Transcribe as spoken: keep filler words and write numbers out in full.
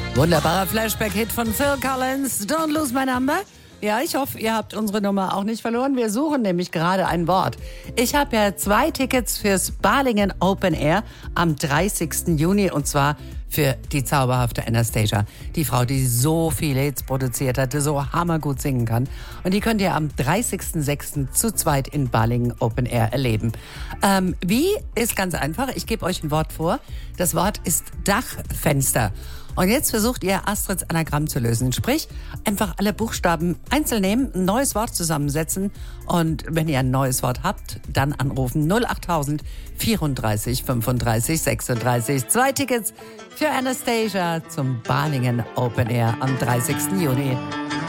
Wunderbarer Flashback-Hit von Phil Collins. Don't lose my number. Ja, ich hoffe, ihr habt unsere Nummer auch nicht verloren. Wir suchen nämlich gerade ein Wort. Ich habe ja zwei Tickets fürs Balingen Open Air am dreißigsten Juni und zwar für die zauberhafte Anastasia. Die Frau, die so viele Hits produziert hat, die so hammergut singen kann. Und die könnt ihr am dreißigsten sechsten zu zweit in Balingen Open Air erleben. Ähm, wie? Ist ganz einfach. Ich gebe euch ein Wort vor. Das Wort ist Dachfenster. Und jetzt versucht ihr, Astrids Anagramm zu lösen. Sprich, einfach alle Buchstaben einzeln nehmen, ein neues Wort zusammensetzen. Und wenn ihr ein neues Wort habt, dann anrufen null achttausend vierunddreißig fünfunddreißig sechsunddreißig. Zwei Tickets für Anastasia zum Balingen Open Air am dreißigsten Juni.